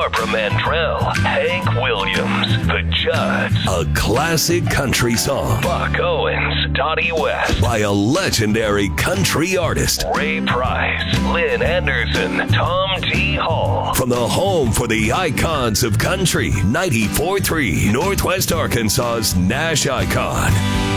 Barbara Mandrell, Hank Williams, The Judds, a classic country song, Buck Owens, Dottie West, by a legendary country artist, Ray Price, Lynn Anderson, Tom G. Hall, from the home for the icons of country, 94.3 Northwest Arkansas's Nash Icon.